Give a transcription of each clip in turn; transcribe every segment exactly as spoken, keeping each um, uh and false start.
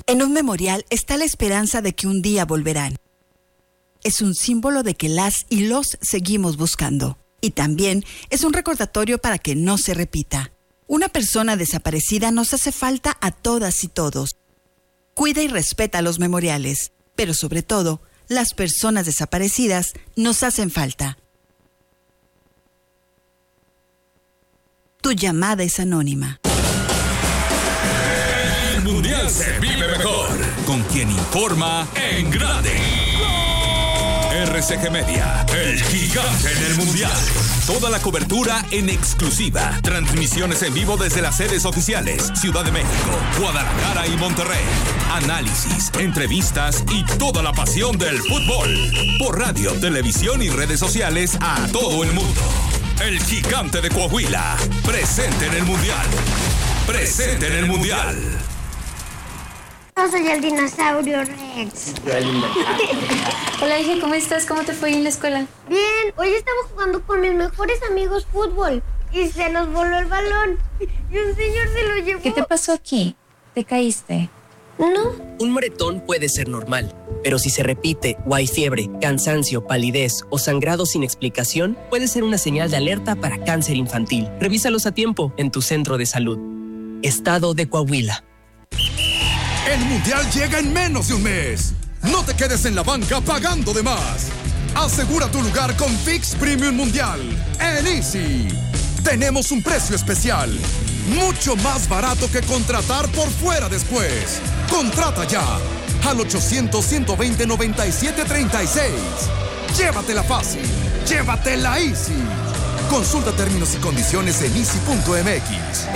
En un memorial está la esperanza de que un día volverán. Es un símbolo de que las y los seguimos buscando. Y también es un recordatorio para que no se repita. Una persona desaparecida nos hace falta a todas y todos. Cuida y respeta los memoriales, pero sobre todo, las personas desaparecidas nos hacen falta. Tu llamada es anónima. El Mundial se vive mejor con quien informa en grande. R C G Media, el gigante en el Mundial. Toda la cobertura en exclusiva. Transmisiones en vivo desde las sedes oficiales. Ciudad de México, Guadalajara y Monterrey. Análisis, entrevistas y toda la pasión del fútbol. Por radio, televisión y redes sociales a todo el mundo. El gigante de Coahuila, presente en el Mundial. Presente en el Mundial. Yo soy el dinosaurio Rex. Hola, hija, ¿cómo estás? ¿Cómo te fue en la escuela? Bien, hoy estaba jugando con mis mejores amigos fútbol y se nos voló el balón y un señor se lo llevó. ¿Qué te pasó aquí? ¿Te caíste? No. Un moretón puede ser normal, pero si se repite o hay fiebre, cansancio, palidez o sangrado sin explicación, puede ser una señal de alerta para cáncer infantil. Revísalos a tiempo en tu centro de salud. Estado de Coahuila. El Mundial llega en menos de un mes. No te quedes en la banca pagando de más. Asegura tu lugar con Fix Premium Mundial en Easy. Tenemos un precio especial, mucho más barato que contratar por fuera después. Contrata ya al ochocientos, ciento veinte, noventa y siete, treinta y seis. Llévatela fácil, llévatela Easy. Consulta términos y condiciones en easy punto m x.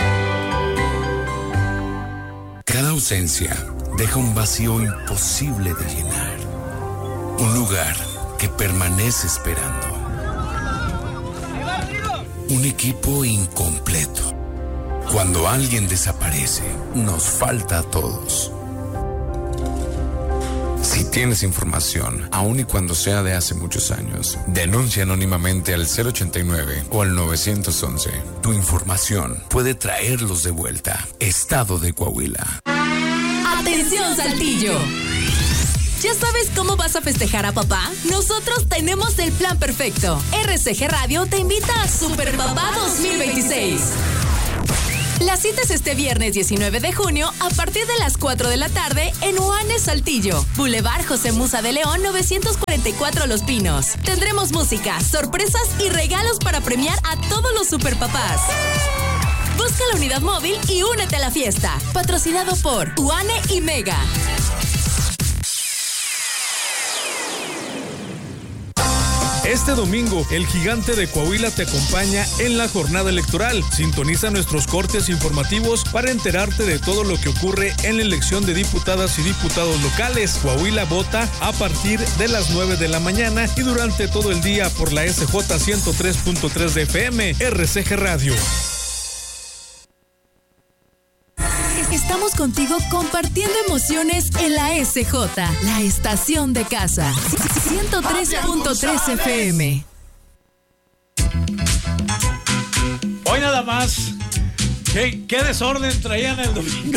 Cada ausencia deja un vacío imposible de llenar. Un lugar que permanece esperando. Un equipo incompleto. Cuando alguien desaparece, nos falta a todos. Si tienes información, aun y cuando sea de hace muchos años, denuncia anónimamente al cero ochenta y nueve o al nueve once. Tu información puede traerlos de vuelta. Estado de Coahuila. ¡Atención, Saltillo! ¿Ya sabes cómo vas a festejar a papá? Nosotros tenemos el plan perfecto. R C G Radio te invita a Super Papá dos mil veintiséis. La cita es este viernes diecinueve de junio a partir de las cuatro de la tarde en Uanes, Saltillo. Boulevard José Musa de León, novecientos cuarenta y cuatro Los Pinos. Tendremos música, sorpresas y regalos para premiar a todos los superpapás. Busca la unidad móvil y únete a la fiesta. Patrocinado por Uane y Mega. Este domingo, el gigante de Coahuila te acompaña en la jornada electoral. Sintoniza nuestros cortes informativos para enterarte de todo lo que ocurre en la elección de diputadas y diputados locales. Coahuila vota a partir de las nueve de la mañana y durante todo el día por la S J ciento tres punto tres de F M, R C G Radio. Estamos contigo compartiendo emociones en la S J, la estación de casa. ciento tres punto tres F M. Hoy nada más. ¿Qué, qué desorden traían el domingo?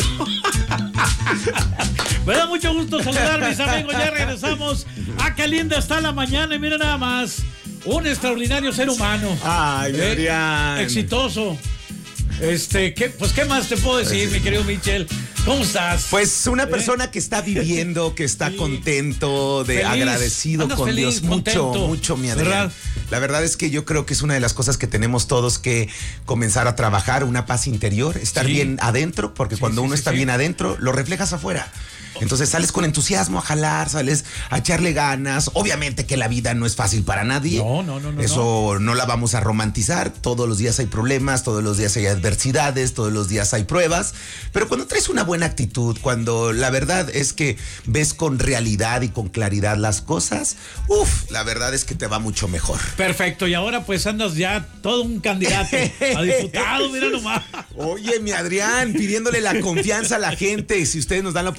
Me da mucho gusto saludar a mis amigos. Ya regresamos. Ah, qué linda está la mañana. Y mira nada más. Un extraordinario ser humano. Ay, eh, Adrián. Exitoso. Este, ¿qué, pues, ¿qué más te puedo decir, mi querido Michel? ¿Cómo estás? Pues una ¿Eh? persona que está viviendo, que está sí. contento, de feliz. agradecido Andas con feliz, Dios. contento, mucho, mucho, mi Adrián. ¿verdad? La verdad es que yo creo que es una de las cosas que tenemos todos que comenzar a trabajar, una paz interior, estar sí. bien adentro, porque sí, cuando sí, uno sí, está sí. bien adentro, lo reflejas afuera. Entonces sales con entusiasmo a jalar, sales a echarle ganas. Obviamente que la vida no es fácil para nadie. No, no, no. no Eso no. no la vamos a romantizar. Todos los días hay problemas, todos los días hay adversidades, todos los días hay pruebas. Pero cuando traes una buena actitud, cuando la verdad es que ves con realidad y con claridad las cosas, uff, la verdad es que te va mucho mejor. Perfecto. Y ahora pues andas ya todo un candidato a diputado, mira nomás. Oye, mi Adrián, pidiéndole la confianza a la gente. Si ustedes nos dan la oportunidad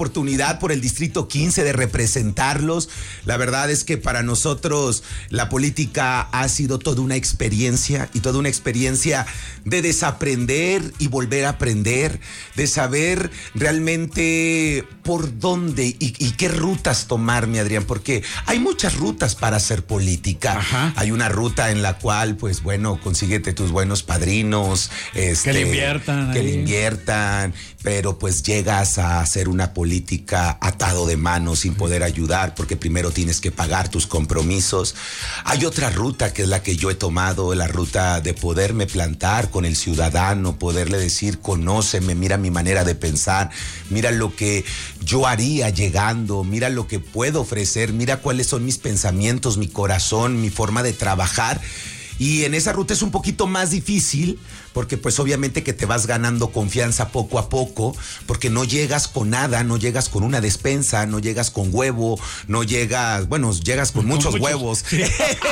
oportunidad por el Distrito quince de representarlos. La verdad es que para nosotros la política ha sido toda una experiencia y toda una experiencia de desaprender y volver a aprender, de saber realmente por dónde y, y qué rutas tomar, mi Adrián, porque hay muchas rutas para hacer política. Ajá. Hay una ruta en la cual, pues bueno, consíguete tus buenos padrinos, este, que le inviertan, que ahí. le inviertan, pero pues llegas a hacer una política atado de manos sin poder ayudar, porque primero tienes que pagar tus compromisos. Hay otra ruta que es la que yo he tomado, la ruta de poderme plantar con el ciudadano, poderle decir, conóceme, mira mi manera de pensar, mira lo que yo haría llegando, mira lo que puedo ofrecer, mira cuáles son mis pensamientos, mi corazón, mi forma de trabajar. Y en esa ruta es un poquito más difícil, porque pues obviamente que te vas ganando confianza poco a poco, porque no llegas con nada, no llegas con una despensa, no llegas con huevo, no llegas, bueno, llegas con, con muchos, muchos huevos, sí.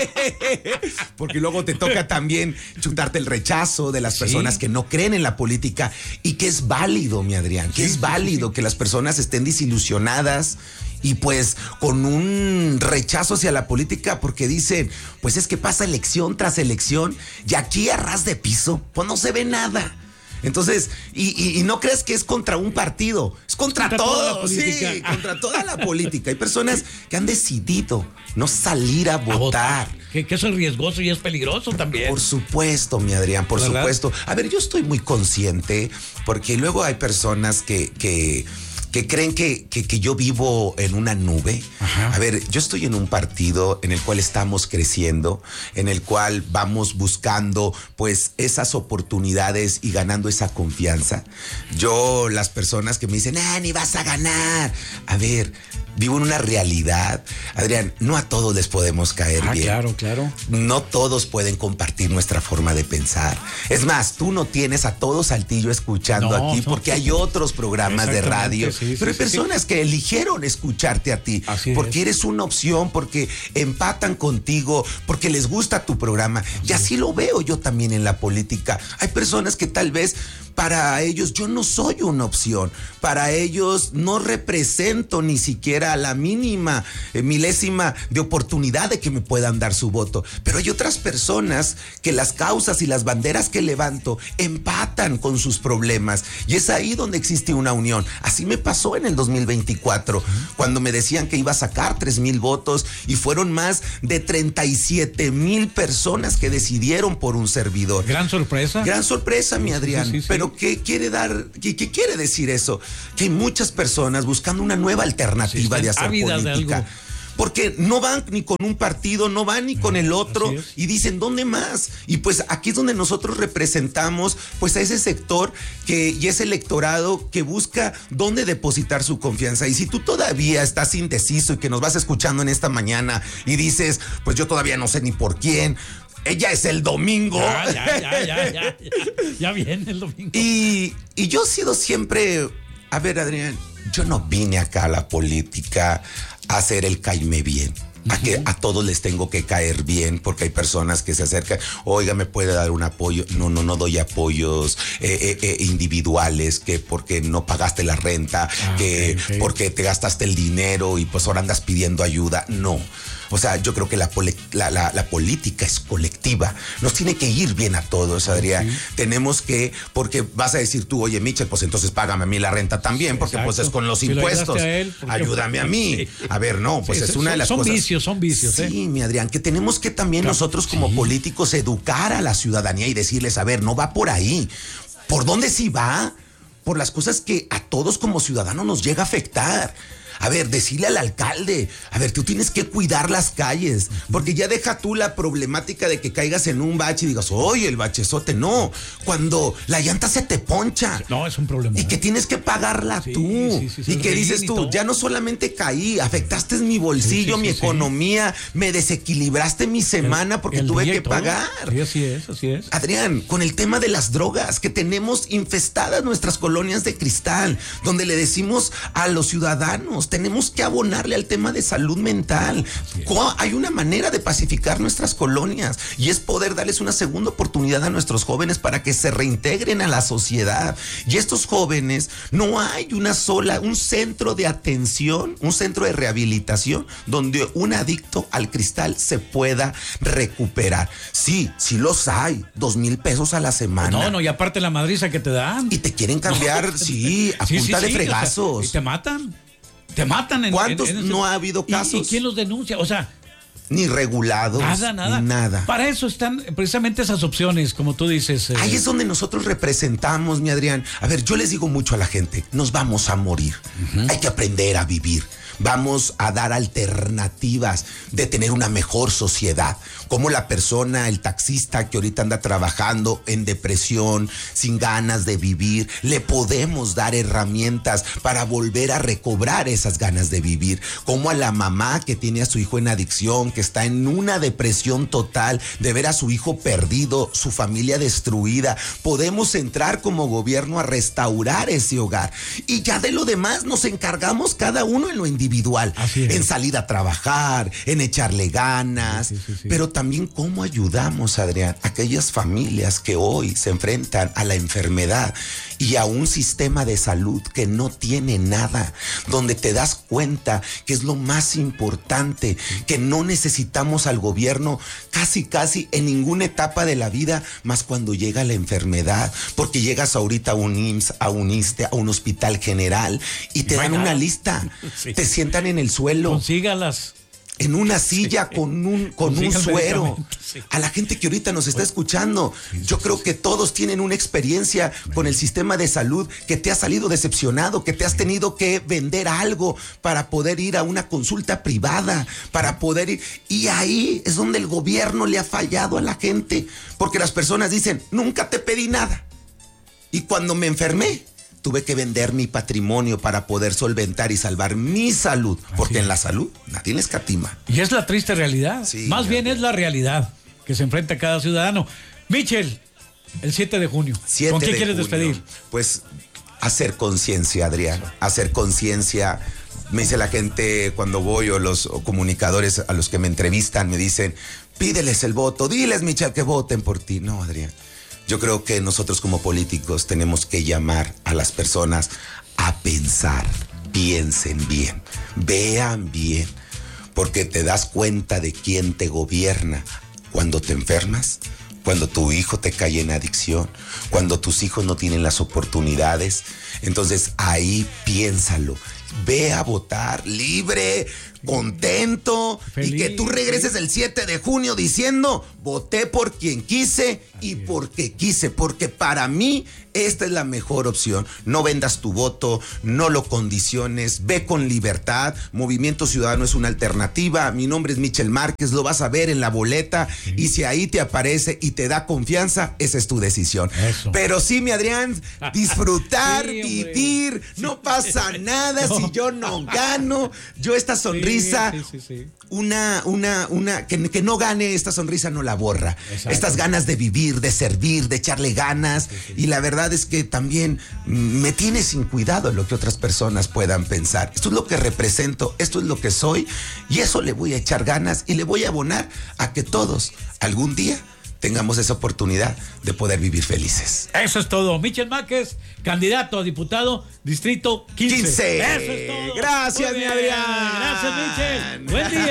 Porque luego te toca también chutarte el rechazo de las personas sí. que no creen en la política, y que es válido, mi Adrián, que sí, es válido sí, sí. que las personas estén desilusionadas y pues con un rechazo hacia la política, porque dicen, pues es que pasa elección tras elección y aquí a ras de piso, pues no se ve nada. Entonces, y, y, y no crees que es contra un partido, es contra, contra todo, sí, contra toda la política. Hay personas que han decidido no salir a votar. A votar. Que, que eso es riesgoso y es peligroso también. Por supuesto, mi Adrián, por ¿verdad? Supuesto. A ver, yo estoy muy consciente, porque luego hay personas que... que que creen que, que, que yo vivo en una nube. Ajá. A ver, yo estoy en un partido en el cual estamos creciendo, en el cual vamos buscando pues esas oportunidades y ganando esa confianza. Yo, las personas que me dicen, ah, ni vas a ganar. A ver, vivo en una realidad. Adrián, no a todos les podemos caer ah, bien. Claro, claro. No todos pueden compartir nuestra forma de pensar. Es más, tú no tienes a todo Saltillo escuchando no, aquí, porque no. hay otros programas de radio. Sí. Sí, pero sí, hay personas sí. que eligieron escucharte a ti, así porque es. Eres una opción, porque empatan contigo, porque les gusta tu programa. Así y así es. Lo veo yo también en la política. Hay personas que tal vez para ellos yo no soy una opción, para ellos no represento ni siquiera la mínima eh, milésima de oportunidad de que me puedan dar su voto, pero hay otras personas que las causas y las banderas que levanto empatan con sus problemas, y es ahí donde existe una unión. Así me pasó en el dos mil veinticuatro, cuando me decían que iba a sacar tres mil votos y fueron más de treinta y siete mil personas que decidieron por un servidor. Gran sorpresa. Gran sorpresa, mi Adrián, sí, sí, sí. pero ¿qué quiere dar, qué, qué quiere decir eso? Que hay muchas personas buscando una nueva alternativa sí, de hacer política. De porque no van ni con un partido, no van ni con el otro, y dicen, ¿dónde más? Y pues aquí es donde nosotros representamos pues a ese sector que, y ese electorado que busca dónde depositar su confianza. Y si tú todavía estás indeciso y que nos vas escuchando en esta mañana y dices, pues yo todavía no sé ni por quién, ella es el domingo. Ya, ya, ya, ya, ya, ya viene el domingo. Y, y yo he sido siempre, a ver, Adrián, yo no vine acá a la política a hacer el caime bien. A que a todos les tengo que caer bien, porque hay personas que se acercan, oiga, ¿me puede dar un apoyo? No, no, no doy apoyos eh, eh, eh, individuales, que porque no pagaste la renta, ah, que okay, okay. porque te gastaste el dinero y pues ahora andas pidiendo ayuda. No. O sea, yo creo que la, la, la, la política es colectiva. Nos tiene que ir bien a todos, Adrián. Sí. Tenemos que, porque vas a decir tú, oye, Michel, pues entonces págame a mí la renta también, porque Exacto. pues es con los si impuestos. A él, ayúdame a mí. Sí. A ver, no, pues sí, es una de las son cosas. Son vicios, son vicios. Sí, ¿eh? mi Adrián, que tenemos que también claro. nosotros como sí. políticos educar a la ciudadanía y decirles, a ver, no va por ahí. ¿Por dónde sí va? Por las cosas que a todos como ciudadanos nos llega a afectar. A ver, decirle al alcalde, a ver, tú tienes que cuidar las calles, porque ya deja tú la problemática de que caigas en un bache y digas, oye, el bachezote, no, cuando la llanta se te poncha. No, es un problema. Y que tienes que pagarla sí, tú. Sí, sí, y que dices tú, ya no solamente caí, afectaste mi bolsillo, sí, sí, mi sí, economía, sí. me desequilibraste mi semana porque el tuve directo, que pagar. Sí, así es, así es. Adrián, con el tema de las drogas, que tenemos infestadas nuestras colonias de cristal, donde le decimos a los ciudadanos, tenemos que abonarle al tema de salud mental. Hay una manera de pacificar nuestras colonias y es poder darles una segunda oportunidad a nuestros jóvenes para que se reintegren a la sociedad. Y estos jóvenes, no hay una sola, un centro de atención, un centro de rehabilitación donde un adicto al cristal se pueda recuperar. Sí, sí los hay, dos mil pesos a la semana. No, no, y aparte la madriza que te dan. Y te quieren cambiar, no. sí, a sí, punta sí, de sí, fregazos. O sea, y te matan, te matan. En, ¿Cuántos en, en ese... no ha habido casos? ¿Y, ¿Y quién los denuncia? O sea... Ni regulados. Nada, nada. Nada. Para eso están precisamente esas opciones, como tú dices. Eh... Ahí es donde nosotros representamos, mi Adrián. A ver, yo les digo mucho a la gente, nos vamos a morir. Uh-huh. Hay que aprender a vivir. Vamos a dar alternativas de tener una mejor sociedad. Como la persona, el taxista que ahorita anda trabajando en depresión, sin ganas de vivir, le podemos dar herramientas para volver a recobrar esas ganas de vivir. Como a la mamá que tiene a su hijo en adicción, que está en una depresión total, de ver a su hijo perdido, su familia destruida. Podemos entrar como gobierno a restaurar ese hogar. Y ya de lo demás nos encargamos cada uno en lo individual. individual, en salir a trabajar, en echarle ganas, sí, sí, sí, sí. Pero también cómo ayudamos, Adrián, a aquellas familias que hoy se enfrentan a la enfermedad y a un sistema de salud que no tiene nada, donde te das cuenta que es lo más importante, que no necesitamos al gobierno casi casi en ninguna etapa de la vida, más cuando llega la enfermedad, porque llegas ahorita a un I M S S, a un I S S S T E, a un hospital general y te dan una lista, sí. Te sientan en el suelo. Consígalas. En una silla sí. con un con un suero. Sí. A la gente que ahorita nos está escuchando, yo creo que todos tienen una experiencia con el sistema de salud que te ha salido decepcionado, que te has tenido que vender algo para poder ir a una consulta privada, para poder ir. Y ahí es donde el gobierno le ha fallado a la gente, porque las personas dicen, nunca te pedí nada. Y cuando me enfermé, tuve que vender mi patrimonio para poder solventar y salvar mi salud, porque en la salud nadie le escatima. Y es la triste realidad. Sí, Más bien es la realidad que se enfrenta cada ciudadano. Michel, el siete de junio. ¿Con quién quieres despedir? Pues hacer conciencia, Adrián. Hacer conciencia. Me dice la gente cuando voy o los o comunicadores a los que me entrevistan, me dicen, pídeles el voto, diles, Michel, que voten por ti. No, Adrián. Yo creo que nosotros como políticos tenemos que llamar a las personas a pensar, piensen bien, vean bien, porque te das cuenta de quién te gobierna cuando te enfermas, cuando tu hijo te cae en adicción, cuando tus hijos no tienen las oportunidades. Entonces ahí piénsalo, ve a votar libre, contento, feliz, y que tú regreses el siete de junio diciendo, voté por quien quise y porque quise, porque para mí esta es la mejor opción. No vendas tu voto, no lo condiciones, ve con libertad. Movimiento Ciudadano es una alternativa. Mi nombre es Michel Márquez, lo vas a ver en la boleta, sí. Y si ahí te aparece y te da confianza, esa es tu decisión. Eso. Pero sí, mi Adrián, disfrutar, sí, vivir, no pasa nada no. Si yo no gano. Yo esta sonrisa, sí, sí, sí, sí. una, una, una, que, que no gane esta sonrisa no la borra. Exacto. Estas ganas de vivir, de servir, de echarle ganas, sí, sí. Y la verdad es que también me tiene sin cuidado lo que otras personas puedan pensar. Esto es lo que represento, esto es lo que soy, y eso le voy a echar ganas y le voy a abonar a que todos algún día tengamos esa oportunidad de poder vivir felices. Eso es todo. Michel Márquez, candidato a diputado, distrito quince. quince. Eso es todo. Gracias, mi Adrián. Gracias, Michel. Buen día.